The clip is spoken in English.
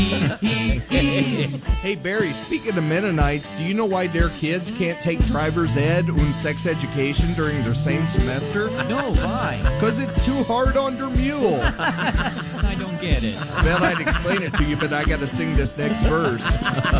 Hey, Barry, speaking of Mennonites, do you know why their kids can't take driver's ed and sex education during their same semester? No, why? Because it's too hard on their mule. I don't get it. Well, I'd explain it to you, but I got to sing this next verse.